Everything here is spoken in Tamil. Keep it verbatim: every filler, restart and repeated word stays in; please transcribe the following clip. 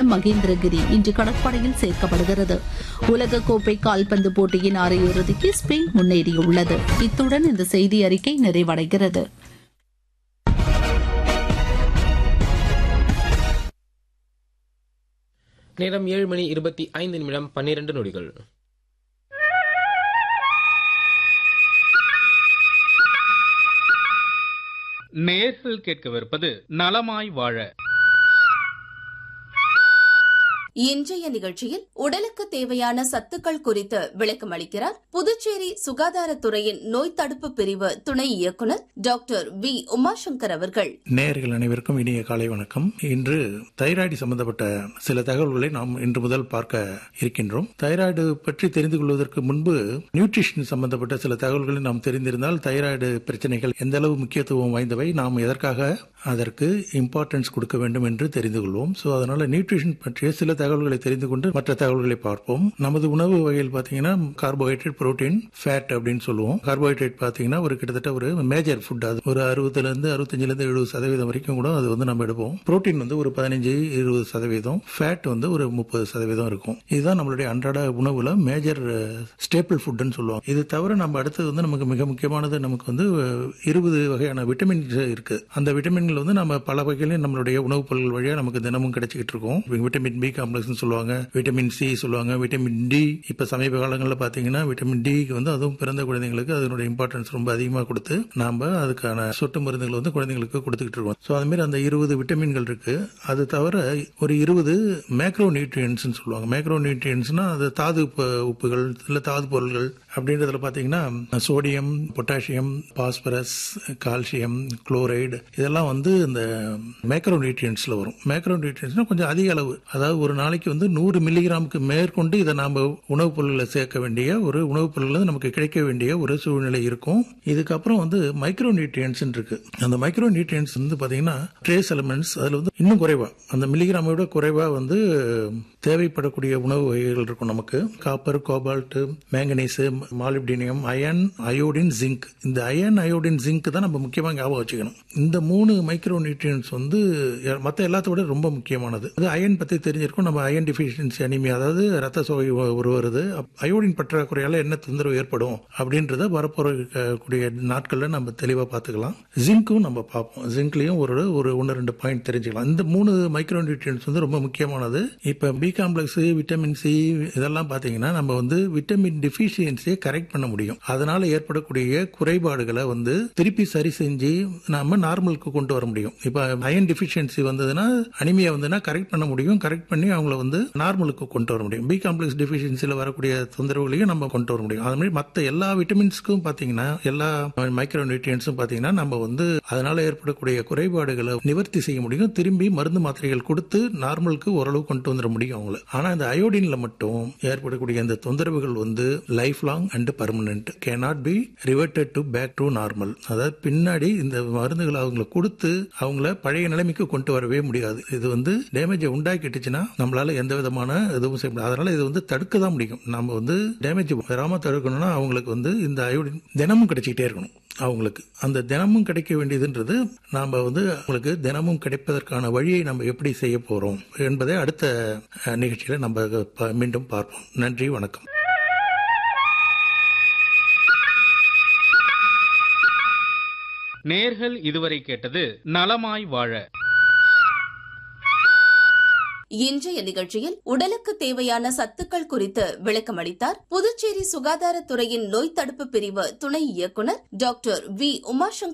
மகேந்திரகிரி இன்று கடற்படையில் சேர்க்கப்படுகிறது. உலகக்கோப்பை கால்பந்து போட்டியின் அரையிறுதிக்கு ஸ்பெயின் முன்னேறியுள்ளது. இத்துடன் இந்த செய்தி அறிக்கை நிறைவடைகிறது. நேரம் ஏழு மணி இருபத்தி ஐந்து நிமிடம் பன்னிரண்டு நொடிகள். நேயர்கள் கேட்கவிருப்பது நலமாய் வாழ. இன்றைய நிகழ்ச்சியில் உடலுக்கு தேவையான சத்துக்கள் குறித்து விளக்கம் அளிக்கிறார் புதுச்சேரி சுகாதாரத்துறையின் நோய் தடுப்பு பிரிவு துணை இயக்குநர் டாக்டர் வி உமாசங்கர் அவர்கள். நேயர்கள் அனைவருக்கும் இனிய காலை வணக்கம். இன்று தைராய்டு சம்பந்தப்பட்ட சில தகவல்களை நாம் இன்று முதல் பார்க்க இருக்கின்றோம். தைராய்டு பற்றி தெரிந்து கொள்வதற்கு முன்பு நியூட்ரிஷன் சம்பந்தப்பட்ட சில தகவல்களை நாம் தெரிந்திருந்தால் தைராய்டு பிரச்சனைகள் எந்த அளவு முக்கியத்துவம் வாய்ந்தவை, நாம் எதற்காக அதற்கு இம்பார்ட்டன்ஸ் கொடுக்க வேண்டும் என்று தெரிந்து கொள்வோம். சோ அதனால நியூட்ரிஷன் பற்றிய சில தகவல்களை தெரிந்து கொண்டு மற்ற தகவல்களை பார்ப்போம். நமது உணவு வகையில் பாத்தீங்கன்னா கார்போஹைட்ரேட், புரோட்டீன், ஃபேட் அப்படின்னு சொல்லுவோம். கார்போஹைட்ரேட் பாத்தீங்கன்னா ஒரு கிட்டத்தட்ட ஒரு மேஜர் ஃபுட், அது ஒரு அறுபதுல இருந்து அறுபத்தஞ்சுல இருந்து எழுபது சதவீதம் வரைக்கும் கூட அது வந்து நம்ம எடுப்போம். புரோட்டீன் வந்து ஒரு பதினஞ்சு இருபது சதவீதம், ஃபேட் வந்து ஒரு முப்பது சதவீதம் இருக்கும். இதுதான் நம்மளுடைய அன்றாட உணவுல மேஜர் ஸ்டேபிள் ஃபுட்னு சொல்லுவோம். இது தவிர நம்ம அடுத்தது வந்து நமக்கு மிக முக்கியமானது நமக்கு வந்து இருபது வகையான விட்டமின்ஸ் இருக்கு. அந்த விட்டமின்கள் வந்து நம்ம பல வகையிலும் நம்மளுடைய உணவுப் பொருட்கள் வழியா நமக்கு தினமும் கிடைச்சிட்டு இருக்கும். விட்டமின் பி சொல்லுவாங்க, விட்டமின் சி சொல்லுவாங்க, விட்டமின் டி. இப்ப சமீப காலங்களில் பாத்தீங்கன்னா விட்டமின் டி வந்து அதுவும் பிறந்த குழந்தைங்களுக்கு அதனுடைய இம்பார்ட்டன்ஸ் ரொம்ப அதிகமாக கொடுத்து நாம அதுக்கான சொட்டு மருந்துகள் வந்து குழந்தைங்களுக்கு கொடுத்துக்கிட்டு இருக்கோம். சோ அது மாதிரி அந்த இருபது விட்டமின்கள் இருக்கு. அது தவிர ஒரு இருபது மேக்ரோ நியூட்ரியன்ஸ் சொல்லுவாங்க. மேக்ரோ நியூட்ரியன்ஸ்னா அது தாது உப்புகள் இல்ல தாது பொருள்கள் அப்படின்றதுல பாத்தீங்கன்னா sodium, potassium, phosphorus, calcium, chloride இதெல்லாம் வந்து இந்த மேக்ரோ நியூட்ரியன்ஸ்ல வரும். மேக்ரோ நியூட்ரியன்ஸ்னா கொஞ்சம் அதிக அளவு, அதாவது ஒரு நாளைக்கு வந்து நூறு மில்லிகிராமுக்கு மேற்கொண்டு இதை நாம உணவுப் பொருட்களை சேர்க்க வேண்டிய ஒரு உணவுப் பொருட்கள் நமக்கு கிடைக்க வேண்டிய ஒரு சூழ்நிலை இருக்கும். இதுக்கப்புறம் வந்து மைக்ரோ நியூட்ரியன்ஸ் இருக்கு. அந்த மைக்ரோ நியூட்ரியன்ஸ் வந்து பாத்தீங்கன்னா ட்ரேஸ் எலிமெண்ட்ஸ் அதுல வந்து இன்னும் குறைவா, அந்த மில்லிகிராமை விட குறைவா வந்து தேவைப்படக்கூடிய உணவு வகைகள் இருக்கும். நமக்கு copper, cobalt, manganese, molybdenum, iron, iodine, zinc. இந்த அயன், அயோடின், ஜிங்க் தான் நம்ம முக்கியமாக ஞாபகம் வச்சுக்கணும். இந்த மூணு மைக்ரோ நியூட்ரியன்ஸ் வந்து மற்ற எல்லாத்தோட ரொம்ப முக்கியமானது. அது அயன் பத்தி தெரிஞ்சிருக்கும். நம்ம அயன் டிஃபிஷியன்சி அனிமியா, அதாவது ரத்த சோகை வருவது, அயோடின் பற்றாக்குறையால என்ன தொந்தரவு ஏற்படும் அப்படின்றத வரப்போறக்கூடிய நாட்கள்ல நம்ம தெளிவா பாத்துக்கலாம். ஜிங்க்கும் நம்ம பார்ப்போம். ஜிங்க்லயும் ஒரு ஒரு ஒன்னு ரெண்டு பாயிண்ட் தெரிஞ்சுக்கலாம். இந்த மூணு மைக்ரோ நியூட்ரியன்ஸ் வந்து ரொம்ப முக்கியமானது. இப்ப பி காம்ப்ளெக்ஸ், விட்டமின் சி இதெல்லாம் பாத்தீங்கன்னா நம்ம வந்து விட்டமின் டிஃபிஷியன்சியை கரெக்ட் பண்ண முடியும். அதனால ஏற்படக்கூடிய குறைபாடுகளை வந்து திருப்பி சரி செஞ்சு நாம நார்மலுக்கு கொண்டு வர முடியும். இப்ப அயன் டிஃபிஷியன்சி வந்ததுன்னா, அனிமியா வந்ததுன்னா கரெக்ட் பண்ண முடியும். கரெக்ட் பண்ணி அவங்கள வந்து நார்மலுக்கு கொண்டு வர முடியும். பி காம்ப்ளெக்ஸ் டிஃபிஷியன்சில வரக்கூடிய தொந்தரவுகளையும் நம்ம கொண்டு வர முடியும். அது மாதிரி மற்ற எல்லா விட்டமின்ஸ்க்கும் பாத்தீங்கன்னா, எல்லா மைக்ரோ நியூட்ரியன்ஸும் பாத்தீங்கன்னா நம்ம வந்து அதனால ஏற்படக்கூடிய குறைபாடுகளை நிவர்த்தி செய்ய முடியும். திரும்பி மருந்து மாத்திரைகள் கொடுத்து நார்மலுக்கு ஓரளவு கொண்டு வந்துட முடியும் அவங்கள. ஆனா இந்த அயோடின்ல மட்டும் ஏற்படக்கூடிய அந்த தொந்தரவுகள் வந்து life long and permanent, cannot be reverted to back to normal. அதாவது பின்னாடி இந்த மருந்துகளை அவங்களை கொடுத்து அவங்கள பழைய நிலைமைக்கு கொண்டு வரவே முடியாது. இது வந்து டேமேஜை உண்டாக்கிட்டுச்சுன்னா நம்மளால எந்த விதமான எதுவும் செய்ய முடியாது. அதனால இது வந்து தடுக்க தான் முடியும். நம்ம வந்து டேமேஜ் வராம தடுக்கணும்னா அவங்களுக்கு வந்து இந்த அயோடின் தினமும் கிடைச்சிக்கிட்டே இருக்கணும். அவங்களுக்கு அந்த தினமும் கிடைக்க வேண்டியதுன்றது நாம வந்து அவங்களுக்கு தினமும் கிடைப்பதற்கான வழியை நம்ம எப்படி செய்ய போறோம் என்பதை அடுத்த நிகழ்ச்சியில நம்ம மீண்டும் பார்ப்போம். நன்றி, வணக்கம். நேர்கள் இதுவரை கேட்டது நலமாய் வாழ. இன்றைய நிகழ்ச்சியில் உடலுக்கு தேவையான சத்துக்கள் குறித்து விளக்கம் அளித்தார் புதுச்சேரி சுகாதாரத்துறையின் நோய் தடுப்பு பிரிவு துணை இயக்குநர் டாக்டர் வி உமாசங்கர்